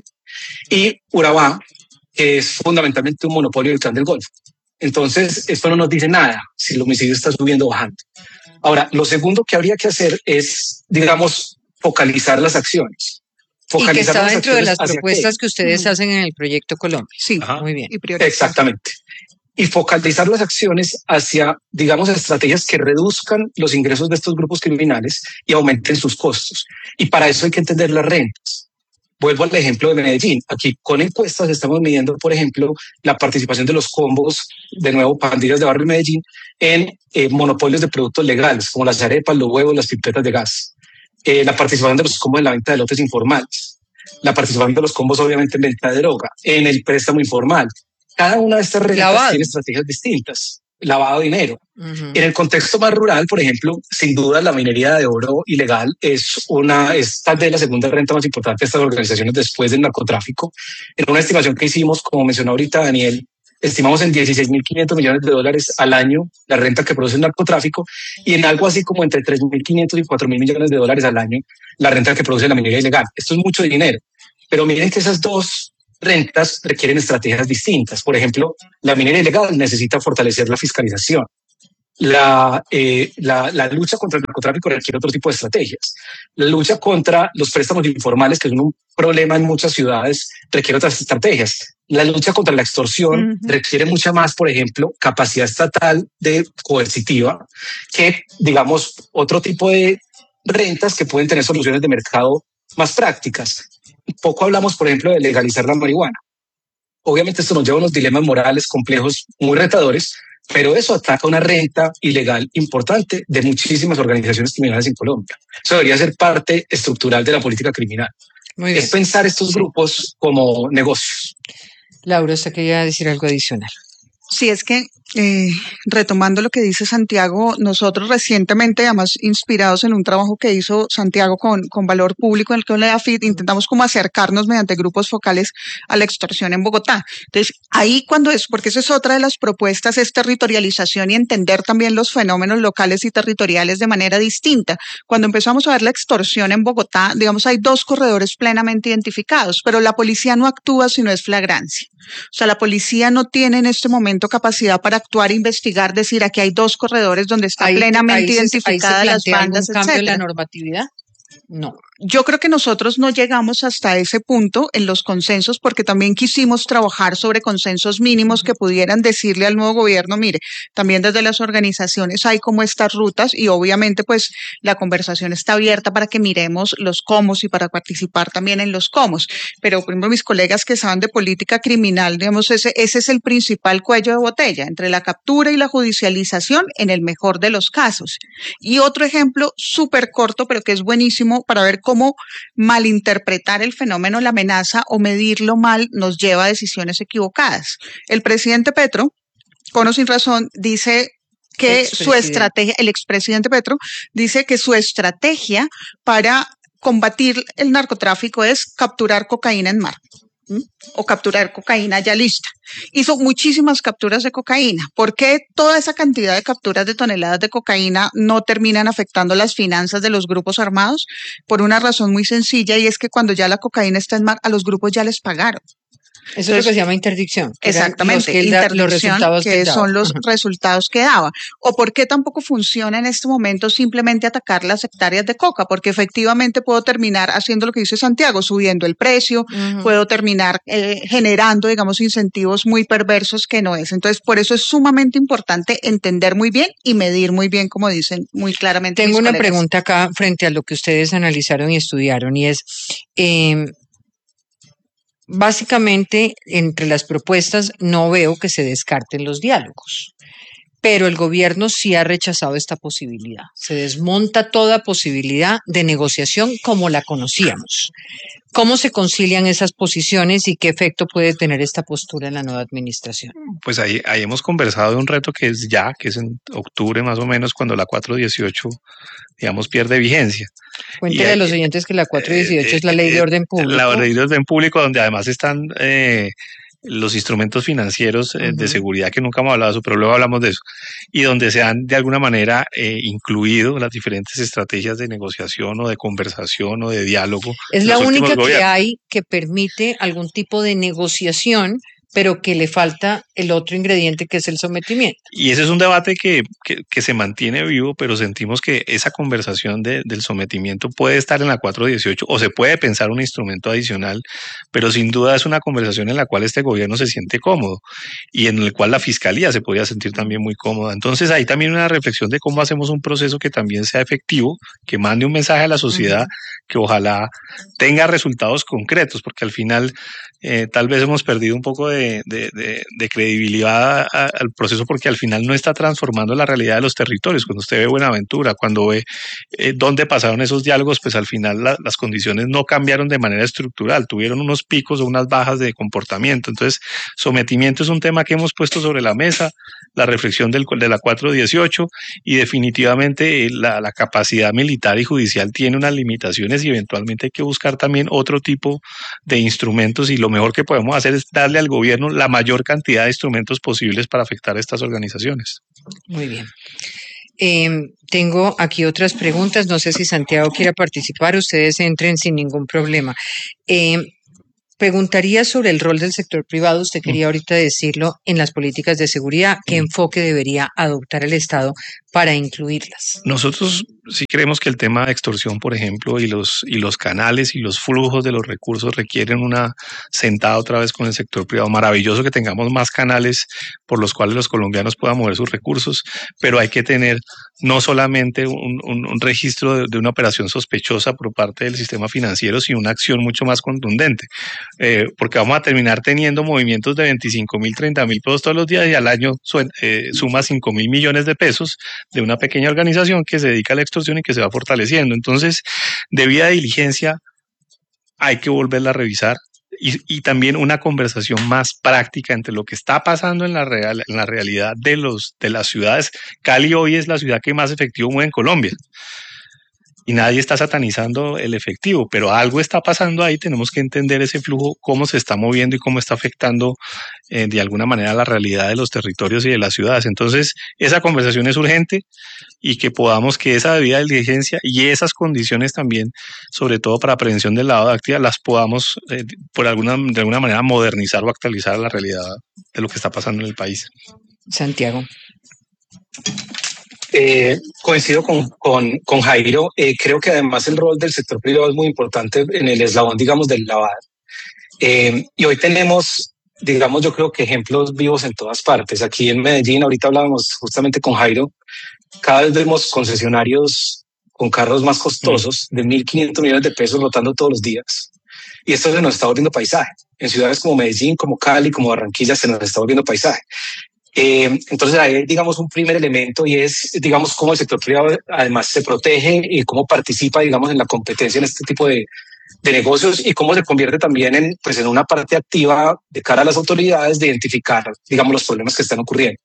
S7: y Urabá, que es fundamentalmente un monopolio del Clan del Golfo. Entonces, esto no nos dice nada si el homicidio está subiendo o bajando. Ahora, lo segundo que habría que hacer es, digamos, focalizar las acciones. Focalizar
S1: y que está
S7: las
S1: dentro de las
S7: hacia
S1: propuestas
S7: qué.
S1: que ustedes
S7: uh-huh.
S1: hacen en el proyecto Colombia.
S4: Sí,
S1: Ajá. Muy bien.
S4: Y
S7: exactamente. Y focalizar las acciones hacia, digamos, estrategias que reduzcan los ingresos de estos grupos criminales y aumenten sus costos. Y para eso hay que entender las rentas. Vuelvo al ejemplo de Medellín. Aquí con encuestas estamos midiendo, por ejemplo, la participación de los combos, de nuevo, pandillas de barrio de Medellín, en eh, monopolios de productos legales, como las arepas, los huevos, las pipetas de gas. Eh, la participación de los combos en la venta de lotes informales. La participación de los combos, obviamente, en venta de droga, en el préstamo informal. Cada una de estas rentas
S1: Lavado.
S7: tiene estrategias distintas. Lavado de dinero.
S1: Ujú.
S7: En el contexto más rural, por ejemplo, sin duda la minería de oro ilegal es una, es tal vez la segunda renta más importante de estas organizaciones después del narcotráfico. En una estimación que hicimos, como mencionó ahorita Daniel, estimamos en dieciséis mil quinientos millones de dólares al año la renta que produce el narcotráfico y en algo así como entre tres mil quinientos y cuatro mil millones de dólares al año la renta que produce la minería ilegal. Esto es mucho dinero, pero miren que esas dos rentas requieren estrategias distintas. Por ejemplo, la minería ilegal necesita fortalecer la fiscalización. La, eh, la, la lucha contra el narcotráfico requiere otro tipo de estrategias. La lucha contra los préstamos informales, que es un problema en muchas ciudades, requiere otras estrategias. La lucha contra la extorsión uh-huh. requiere mucha más, por ejemplo, capacidad estatal de coercitiva que, digamos, otro tipo de rentas que pueden tener soluciones de mercado más prácticas. Poco hablamos, por ejemplo, de legalizar la marihuana. Obviamente esto nos lleva a unos dilemas morales complejos muy retadores, pero eso ataca una renta ilegal importante de muchísimas organizaciones criminales en Colombia. Eso debería ser parte estructural de la política criminal. Muy bien. Es pensar estos sí. grupos como negocios.
S1: Laura, ¿usted quería decir algo adicional?
S4: Sí, es que eh, retomando lo que dice Santiago, nosotros recientemente, además inspirados en un trabajo que hizo Santiago con, con Valor Público, en el que la A F I T, intentamos como acercarnos mediante grupos focales a la extorsión en Bogotá. Entonces, ahí cuando es, porque esa es otra de las propuestas, es territorialización y entender también los fenómenos locales y territoriales de manera distinta. Cuando empezamos a ver la extorsión en Bogotá, digamos, hay dos corredores plenamente identificados, pero la policía no actúa si no es flagrancia. O sea, la policía no tiene en este momento capacidad para actuar, investigar, decir aquí hay dos corredores donde está ahí, plenamente ahí identificada se, ahí se las bandas,
S1: etcétera. ¿Cambio en la normatividad? No.
S4: Yo creo que nosotros no llegamos hasta ese punto en los consensos porque también quisimos trabajar sobre consensos mínimos que pudieran decirle al nuevo gobierno, mire, también desde las organizaciones hay como estas rutas y obviamente pues la conversación está abierta para que miremos los cómo y para participar también en los cómo. Pero por ejemplo mis colegas que saben de política criminal, digamos, ese, ese es el principal cuello de botella entre la captura y la judicialización en el mejor de los casos. Y otro ejemplo súper corto pero que es buenísimo para ver cómo malinterpretar el fenómeno, la amenaza o medirlo mal nos lleva a decisiones equivocadas. El presidente Petro, con o sin razón, dice que su estrategia, el expresidente Petro, dice que su estrategia para combatir el narcotráfico es capturar cocaína en mar. ¿Mm? O capturar cocaína ya lista. Hizo muchísimas capturas de cocaína. ¿Por qué toda esa cantidad de capturas de toneladas de cocaína no terminan afectando las finanzas de los grupos armados? Por una razón muy sencilla y es que cuando ya la cocaína está en mar, a los grupos ya les pagaron.
S1: Eso Entonces, es lo que se llama interdicción.
S4: Exactamente,
S1: que
S4: interdicción,
S1: da, los resultados
S4: que,
S1: que
S4: son los resultados que daba. ¿O por qué tampoco funciona en este momento simplemente atacar las hectáreas de coca? Porque efectivamente puedo terminar haciendo lo que dice Santiago, subiendo el precio, uh-huh. puedo terminar eh, generando, digamos, incentivos muy perversos que no es. Entonces, por eso es sumamente importante entender muy bien y medir muy bien, como dicen muy claramente.
S1: Tengo
S4: mis
S1: una
S4: colegas.
S1: pregunta acá frente a lo que ustedes analizaron y estudiaron y es... Eh, Básicamente, entre las propuestas no veo que se descarten los diálogos, pero el gobierno sí ha rechazado esta posibilidad. Se desmonta toda posibilidad de negociación como la conocíamos. ¿Cómo se concilian esas posiciones y qué efecto puede tener esta postura en la nueva administración?
S2: Pues ahí, ahí hemos conversado de un reto que es ya, que es en octubre más o menos, cuando la cuatro dieciocho, digamos, pierde vigencia.
S1: Cuéntele a los oyentes que la cuatro dieciocho eh, es la ley de orden público.
S2: La ley de orden público, donde además están eh, los instrumentos financieros eh, uh-huh. de seguridad, que nunca hemos hablado de eso, pero luego hablamos de eso, y donde se han de alguna manera eh, incluido las diferentes estrategias de negociación o de conversación o de diálogo.
S1: Es la única que hay que permite algún tipo de negociación pero que le falta el otro ingrediente que es el sometimiento.
S2: Y ese es un debate que, que, que se mantiene vivo, pero sentimos que esa conversación de, del sometimiento puede estar en la cuatro dieciocho o se puede pensar un instrumento adicional, pero sin duda es una conversación en la cual este gobierno se siente cómodo y en el cual la fiscalía se podría sentir también muy cómoda. Entonces hay también una reflexión de cómo hacemos un proceso que también sea efectivo, que mande un mensaje a la sociedad, uh-huh. que ojalá tenga resultados concretos, porque al final eh, tal vez hemos perdido un poco de, de, de, de credibilidad a, a, al proceso, porque al final no está transformando la realidad de los territorios. Cuando usted ve Buenaventura, cuando ve eh, dónde pasaron esos diálogos, pues al final la, las condiciones no cambiaron de manera estructural, tuvieron unos picos o unas bajas de comportamiento. Entonces, sometimiento es un tema que hemos puesto sobre la mesa, la reflexión del, de la cuatro dieciocho, y definitivamente la, la capacidad militar y judicial tiene unas limitaciones y eventualmente hay que buscar también otro tipo de instrumentos, y lo mejor que podemos hacer es darle al gobierno la mayor cantidad de instrumentos posibles para afectar a estas organizaciones.
S1: Muy bien. Eh, tengo aquí otras preguntas. No sé si Santiago quiera participar. Ustedes entren sin ningún problema. Eh, Preguntaría sobre el rol del sector privado. Usted quería ahorita decirlo en las políticas de seguridad. ¿Qué enfoque debería adoptar el Estado para incluirlas?
S2: Nosotros sí creemos que el tema de extorsión, por ejemplo, y los, y los canales y los flujos de los recursos requieren una sentada otra vez con el sector privado. Maravilloso que tengamos más canales por los cuales los colombianos puedan mover sus recursos, pero hay que tener no solamente un, un, un registro de, de una operación sospechosa por parte del sistema financiero, sino una acción mucho más contundente. Eh, porque vamos a terminar teniendo movimientos de veinticinco mil, treinta mil pesos todos los días, y al año eh, suma cinco mil millones de pesos de una pequeña organización que se dedica a la extorsión y que se va fortaleciendo. Entonces, debida diligencia, hay que volverla a revisar. Y, y también una conversación más práctica entre lo que está pasando en la, real, en la realidad de, los, de las ciudades. Cali hoy es la ciudad que más efectivo mueve en Colombia. Y nadie está satanizando el efectivo, pero algo está pasando ahí. Tenemos que entender ese flujo, cómo se está moviendo y cómo está afectando eh, de alguna manera la realidad de los territorios y de las ciudades. Entonces, esa conversación es urgente, y que podamos que esa debida diligencia y esas condiciones también, sobre todo para prevención del lavado de activos, las podamos eh, por alguna, de alguna manera modernizar o actualizar a la realidad de lo que está pasando en el país.
S1: Santiago.
S7: Eh, coincido con, con, con Jairo. Eh, creo que además el rol del sector privado es muy importante en el eslabón, digamos, del lavado. Eh, y hoy tenemos, digamos, yo creo que ejemplos vivos en todas partes. Aquí en Medellín, ahorita hablábamos justamente con Jairo, cada vez vemos concesionarios con carros más costosos de mil quinientos millones de pesos rotando todos los días. Y esto se nos está volviendo paisaje. En ciudades como Medellín, como Cali, como Barranquilla, se nos está volviendo paisaje. Eh, entonces hay, digamos, un primer elemento, y es, digamos, cómo el sector privado además se protege y cómo participa, digamos, en la competencia en este tipo de, de negocios, y cómo se convierte también en, pues, en una parte activa de cara a las autoridades de identificar, digamos, los problemas que están ocurriendo.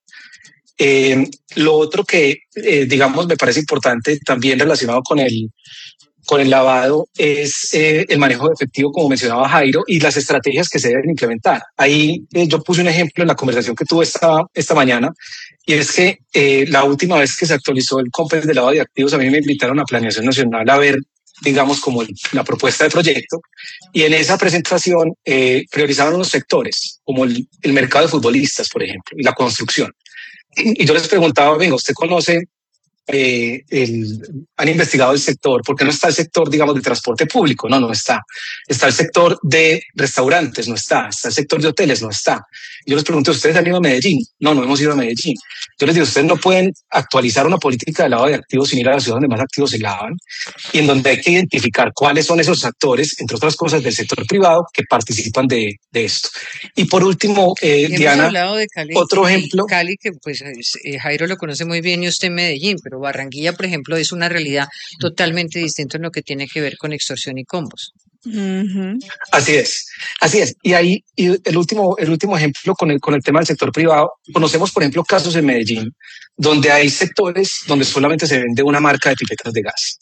S7: Eh, lo otro que, eh, digamos, me parece importante también relacionado con el, con el lavado es eh, el manejo de efectivo, como mencionaba Jairo, y las estrategias que se deben implementar. Ahí eh, yo puse un ejemplo en la conversación que tuve esta, esta mañana, y es que eh, la última vez que se actualizó el COMPES de lavado de activos, a mí me invitaron a Planeación Nacional a ver, digamos, como el, la propuesta de proyecto, y en esa presentación eh, priorizaban unos sectores, como el, el mercado de futbolistas, por ejemplo, y la construcción. Y yo les preguntaba, venga, ¿usted conoce, eh, el, han investigado el sector? ¿Por qué no está el sector, digamos, de transporte público? No, no está. Está el sector de restaurantes, no está. Está el sector de hoteles, no está. Yo les pregunté, ¿ustedes han ido a Medellín? No, no hemos ido a Medellín. Yo les digo, ustedes no pueden actualizar una política de lavado de activos sin ir a la ciudad donde más activos se lavan, y en donde hay que identificar cuáles son esos actores, entre otras cosas, del sector privado que participan de, de esto. Y por último, eh, Diana,
S1: hablado de Cali,
S7: otro ejemplo.
S1: Cali, que pues eh, Jairo lo conoce muy bien y usted en Medellín, pero Barranquilla, por ejemplo, es una realidad totalmente distinta en lo que tiene que ver con extorsión y combos.
S7: Uh-huh. Así es, así es. Y ahí y el último, el último ejemplo con el, con el tema del sector privado, conocemos, por ejemplo, casos en Medellín donde hay sectores donde solamente se vende una marca de pipetas de gas.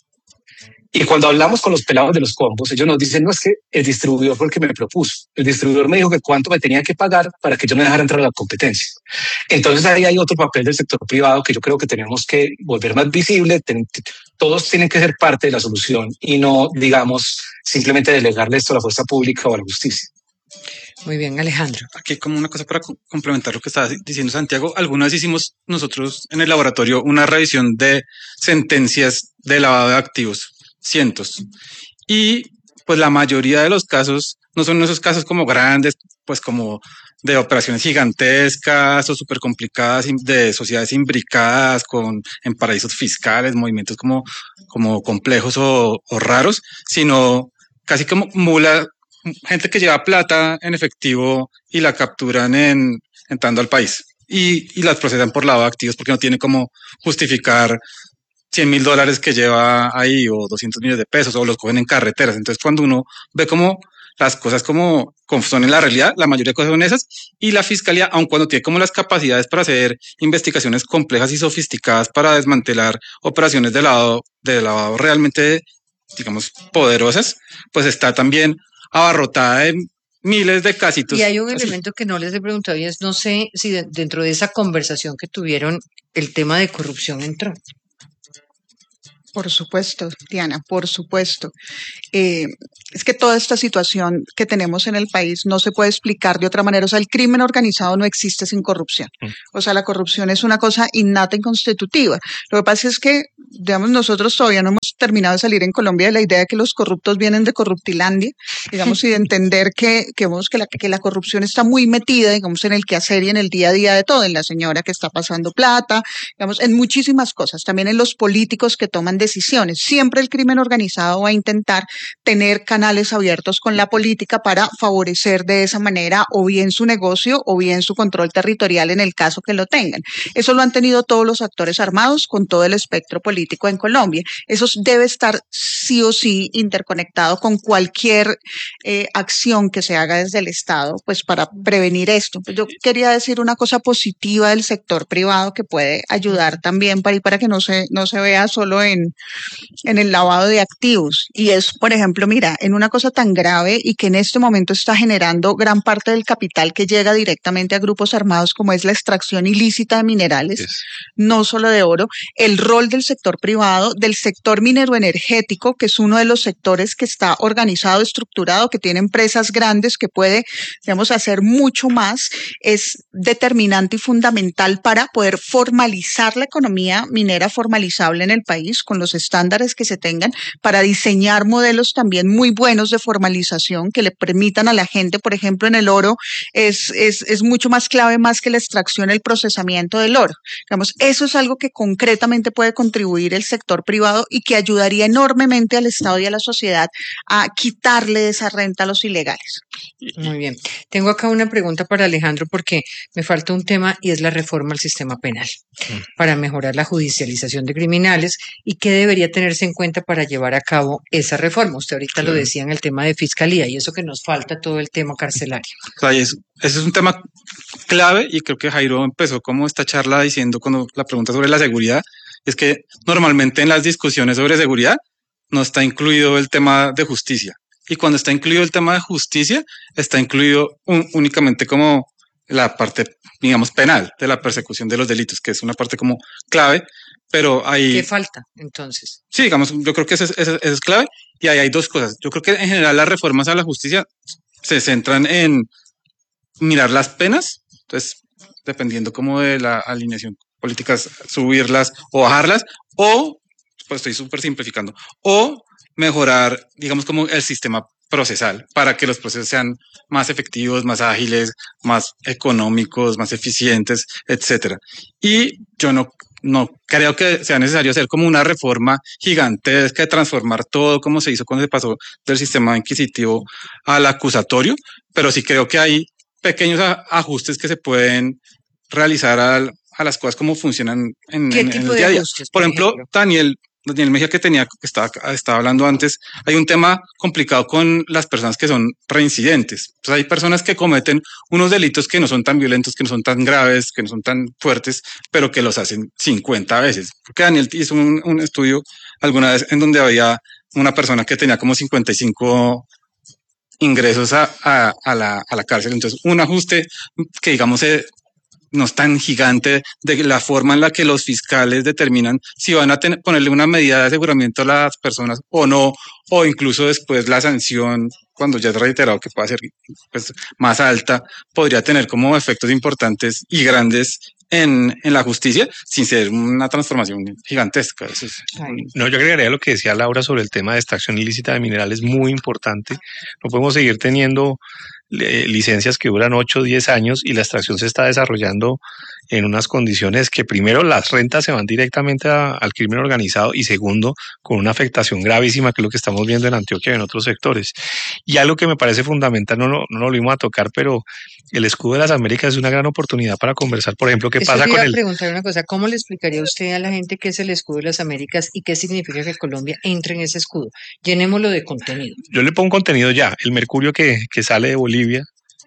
S7: Y cuando hablamos con los pelados de los combos, ellos nos dicen, no, es que el distribuidor fue el que me propuso. El distribuidor me dijo que cuánto me tenía que pagar para que yo me dejara entrar a la competencia. Entonces ahí hay otro papel del sector privado que yo creo que tenemos que volver más visible. Ten, todos tienen que ser parte de la solución y no, digamos, simplemente delegarle esto a la fuerza pública o a la justicia.
S1: Muy bien, Alejandro.
S6: Aquí hay como una cosa para co- complementar lo que estaba diciendo Santiago. Alguna vez hicimos nosotros en el laboratorio una revisión de sentencias de lavado de activos, cientos. Y pues la mayoría de los casos no son esos casos como grandes, pues como de operaciones gigantescas o súper complicadas im- de sociedades imbricadas con en paraísos fiscales, movimientos como, como complejos o, o raros, sino casi como mula, gente que lleva plata en efectivo y la capturan en, entrando al país y, y las procesan por lavado de activos porque no tiene como justificar cien mil dólares que lleva ahí o doscientos millones de pesos o los cogen en carreteras. Entonces, cuando uno ve como las cosas como, como son en la realidad, la mayoría de cosas son esas y la fiscalía, aun cuando tiene como las capacidades para hacer investigaciones complejas y sofisticadas para desmantelar operaciones de lavado, de lavado realmente, digamos, poderosas, pues está también abarrotada de miles de casitos.
S1: Y hay un
S6: así.
S1: elemento que no les he preguntado y es, no sé si de- dentro de esa conversación que tuvieron, el tema de corrupción entró.
S4: Por supuesto, Diana, por supuesto. Eh, es que toda esta situación que tenemos en el país no se puede explicar de otra manera. O sea, el crimen organizado no existe sin corrupción.
S2: Mm.
S4: O sea, la corrupción es una cosa innata y constitutiva. Lo que pasa es que, digamos, nosotros todavía no hemos terminado de salir en Colombia de la idea de que los corruptos vienen de Corruptilandia, digamos, y de entender que, que, vemos que, la, que la corrupción está muy metida, digamos, en el quehacer y en el día a día de todo, en la señora que está pasando plata, digamos, en muchísimas cosas, también en los políticos que toman decisiones. Siempre el crimen organizado va a intentar tener canales abiertos con la política para favorecer de esa manera o bien su negocio o bien su control territorial en el caso que lo tengan. Eso lo han tenido todos los actores armados con todo el espectro político en Colombia. Eso debe estar sí o sí interconectado con cualquier eh, acción que se haga desde el Estado, pues para prevenir esto. Pues yo quería decir una cosa positiva del sector privado que puede ayudar también para, y para que no se, no se vea solo en, en el lavado de activos. Y es, por ejemplo, mira, en una cosa tan grave y que en este momento está generando gran parte del capital que llega directamente a grupos armados, como es la extracción ilícita de minerales,
S2: Yes.
S4: no solo de oro, el rol del sector privado, del sector minero energético, que es uno de los sectores que está organizado, estructurado, que tiene empresas grandes, que puede, digamos, hacer mucho más, es determinante y fundamental para poder formalizar la economía minera formalizable en el país con los estándares que se tengan, para diseñar modelos también muy buenos de formalización que le permitan a la gente, por ejemplo, en el oro, es, es, es mucho más clave más que la extracción, el procesamiento del oro. Digamos, eso es algo que concretamente puede contribuir el sector privado y que ayudaría enormemente al Estado y a la sociedad a quitarle esa renta a los ilegales.
S1: Muy bien. Tengo acá una pregunta para Alejandro porque me falta un tema y es la reforma al sistema penal
S2: Mm.
S1: para mejorar la judicialización de criminales y qué debería tenerse en cuenta para llevar a cabo esa reforma. Usted ahorita lo
S2: Claro.
S1: decía en el tema de fiscalía y eso que nos falta todo el tema carcelario.
S6: O sea, y es- ese es un tema clave y creo que Jairo empezó como esta charla diciendo cuando la pregunta sobre la seguridad, es que normalmente en las discusiones sobre seguridad no está incluido el tema de justicia. Y cuando está incluido el tema de justicia, está incluido un- únicamente como la parte, digamos, penal de la persecución de los delitos, que es una parte como clave, pero ahí...
S1: ¿Qué falta entonces?
S6: Sí, digamos, yo creo que eso es, eso es- eso es clave. Y ahí hay dos cosas. Yo creo que en general las reformas a la justicia se centran en mirar las penas. Entonces, dependiendo como de la alineación política, subirlas o bajarlas. O, pues estoy súper simplificando, o mejorar, digamos, como el sistema procesal para que los procesos sean más efectivos, más ágiles, más económicos, más eficientes, etcétera. Y yo no no creo que sea necesario hacer como una reforma gigantesca de transformar todo como se hizo cuando se pasó del sistema inquisitivo al acusatorio, pero sí creo que hay pequeños a- ajustes que se pueden realizar al- a las cosas como funcionan en,
S1: ¿Qué
S6: en- en
S1: tipo
S6: el
S1: de
S6: día a día.
S1: ajustes,
S6: Por
S1: por
S6: ejemplo,
S1: ejemplo?
S6: Daniel, Daniel Mejía que tenía, que estaba, estaba hablando antes, hay un tema complicado con las personas que son reincidentes. Pues hay personas que cometen unos delitos que no son tan violentos, que no son tan graves, que no son tan fuertes, pero que los hacen cincuenta veces. Porque Daniel hizo un, un estudio alguna vez en donde había una persona que tenía como cincuenta y cinco ingresos a, a, a, la, a la cárcel. Entonces, un ajuste que, digamos, se no es tan gigante de la forma en la que los fiscales determinan si van a tener, ponerle una medida de aseguramiento a las personas o no, o incluso después la sanción, cuando ya es reiterado que pueda ser pues, más alta, podría tener como efectos importantes y grandes en, en la justicia sin ser una transformación gigantesca. Eso es,
S2: no, yo agregaría lo que decía Laura sobre el tema de extracción ilícita de minerales, muy importante. No podemos seguir teniendo eh, licencias que duran ocho o diez años y la extracción se está desarrollando en unas condiciones que primero las rentas se van directamente a, al crimen organizado y segundo con una afectación gravísima que es lo que estamos viendo en Antioquia y en otros sectores. Y algo que me parece fundamental, no, no, no lo volvimos a tocar, pero el escudo de las Américas es una gran oportunidad para conversar, por ejemplo, qué
S1: Eso
S2: pasa
S1: te
S2: con
S1: iba a
S2: el...
S1: preguntar una cosa, ¿cómo le explicaría usted a la gente qué es el escudo de las Américas y qué significa que Colombia entre en ese escudo? Llenémoslo de contenido.
S2: Yo le pongo contenido ya, el mercurio que, que sale de Bolivia,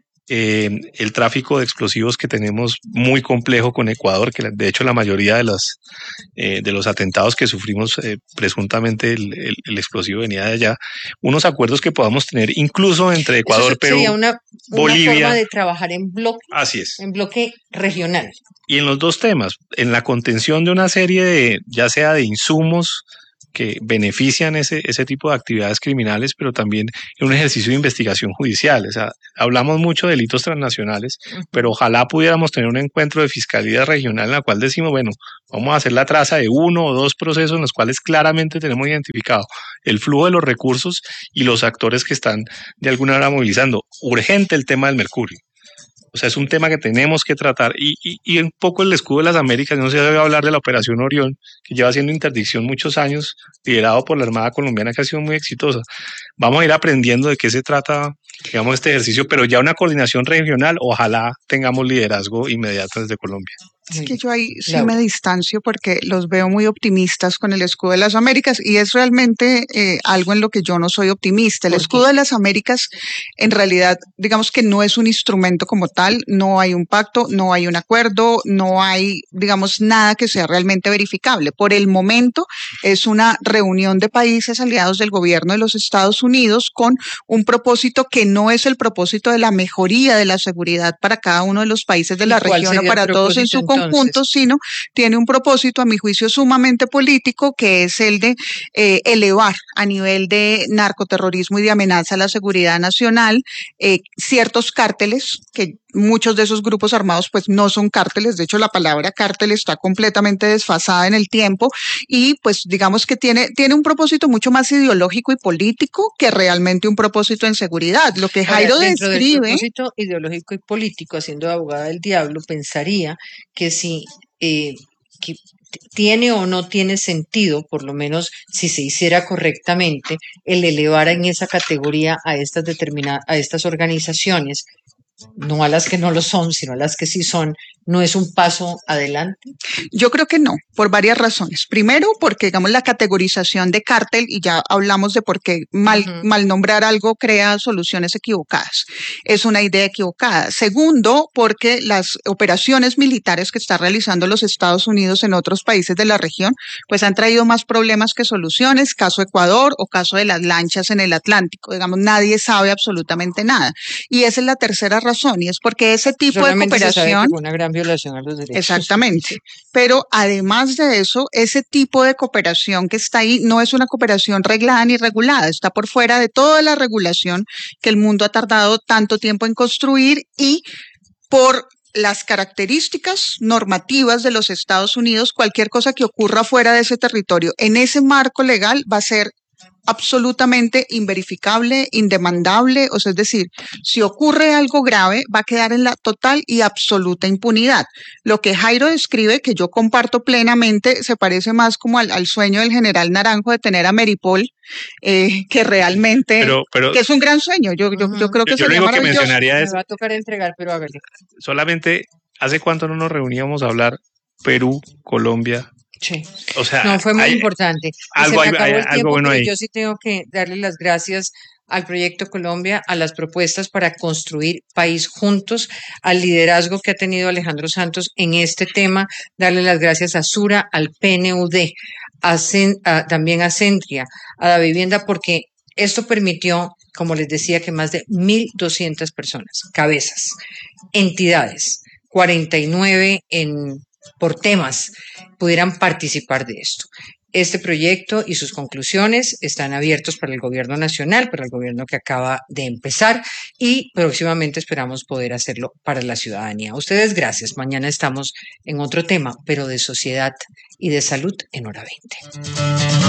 S2: eh, el tráfico de explosivos que tenemos muy complejo con Ecuador, que de hecho la mayoría de, las, eh, de los atentados que sufrimos, eh, presuntamente el, el, el explosivo venía de allá, unos acuerdos que podamos tener incluso entre Ecuador,
S1: Eso
S2: Perú,
S1: sería una, una
S2: Bolivia.
S1: forma de trabajar en bloque,
S2: así es,
S1: en bloque regional.
S2: Y en los dos temas, en la contención de una serie de, ya sea de insumos que benefician ese, ese tipo de actividades criminales, pero también en un ejercicio de investigación judicial. O sea, hablamos mucho de delitos transnacionales, uh-huh. pero ojalá pudiéramos tener un encuentro de fiscalía regional en la cual decimos, bueno, vamos a hacer la traza de uno o dos procesos en los cuales claramente tenemos identificado el flujo de los recursos y los actores que están de alguna manera movilizando. Urgente el tema del mercurio. O sea, es un tema que tenemos que tratar y, y, y un poco el escudo de las Américas, no se debe hablar de la Operación Orión, que lleva siendo interdicción muchos años, liderado por la Armada Colombiana, que ha sido muy exitosa. Vamos a ir aprendiendo de qué se trata, digamos, este ejercicio, pero ya una coordinación regional, ojalá tengamos liderazgo inmediato desde Colombia.
S4: Es que yo ahí sí Laura. me distancio porque los veo muy optimistas con el escudo de las Américas y es realmente eh, algo en lo que yo no soy optimista. El escudo de las Américas en realidad, digamos que no es un instrumento como tal, no hay un pacto, no hay un acuerdo, no hay, digamos, nada que sea realmente verificable. Por el momento es una reunión de países aliados del gobierno de los Estados Unidos con un propósito que no es el propósito de la mejoría de la seguridad para cada uno de los países de la región o para todos en su conjunto. Conjuntos, sino tiene un propósito, a mi juicio, sumamente político, que es el de eh, elevar a nivel de narcoterrorismo y de amenaza a la seguridad nacional eh, ciertos cárteles, que muchos de esos grupos armados pues no son cárteles, de hecho la palabra cártel está completamente desfasada en el tiempo y pues digamos que tiene, tiene un propósito mucho más ideológico y político que realmente un propósito en seguridad. Lo que Jairo
S1: Ahora, dentro
S4: describe...
S1: del propósito ideológico y político, haciendo de abogada del diablo, pensaría que si eh, que tiene o no tiene sentido, por lo menos si se hiciera correctamente, el elevar en esa categoría a estas determinadas, a estas organizaciones, no a las que no lo son, sino a las que sí son, ¿no es un paso adelante?
S4: Yo creo que no, por varias razones. Primero, porque digamos la categorización de cártel, y ya hablamos de por qué mal, uh-huh. mal nombrar algo crea soluciones equivocadas. Es una idea equivocada. Segundo, porque las operaciones militares que está realizando los Estados Unidos en otros países de la región, pues han traído más problemas que soluciones, caso Ecuador o caso de las lanchas en el Atlántico. Digamos, nadie sabe absolutamente nada. Y esa es la tercera razón. Razón, y es porque ese tipo
S1: Solamente
S4: de cooperación
S1: se sabe que fue una gran violación a los derechos.
S4: Exactamente, pero además de eso, ese tipo de cooperación que está ahí no es una cooperación reglada ni regulada, está por fuera de toda la regulación que el mundo ha tardado tanto tiempo en construir y por las características normativas de los Estados Unidos, cualquier cosa que ocurra fuera de ese territorio, en ese marco legal va a ser absolutamente inverificable, indemandable, o sea, es decir, si ocurre algo grave, va a quedar en la total y absoluta impunidad. Lo que Jairo describe, que yo comparto plenamente, se parece más como al, al sueño del general Naranjo de tener a Meripol, eh, que realmente,
S2: pero, pero,
S4: que es un gran sueño, yo, yo, yo creo que
S2: yo, yo
S4: sería
S2: lo único que
S4: maravilloso.
S2: mencionaría es,
S1: me va a tocar entregar, pero hágale.
S2: Solamente, ¿hace cuánto no nos reuníamos a hablar Perú, Colombia?
S1: Sí.
S2: O sea,
S1: no, fue muy
S2: hay,
S1: importante.
S2: Algo,
S1: se me acabó
S2: hay,
S1: el
S2: algo
S1: tiempo,
S2: bueno
S1: pero
S2: ahí.
S1: yo sí tengo que darle las gracias al Proyecto Colombia, a las propuestas para construir país juntos, al liderazgo que ha tenido Alejandro Santos en este tema, darle las gracias a Sura, al P N U D, a, a, también a Centria, a la vivienda, porque esto permitió, como les decía, que más de mil doscientas personas, cabezas, entidades, cuarenta y nueve en, por temas pudieran participar de esto. Este proyecto y sus conclusiones están abiertos para el gobierno nacional, para el gobierno que acaba de empezar, y próximamente esperamos poder hacerlo para la ciudadanía. A ustedes, gracias. Mañana estamos en otro tema, pero de sociedad y de salud en Hora veinte.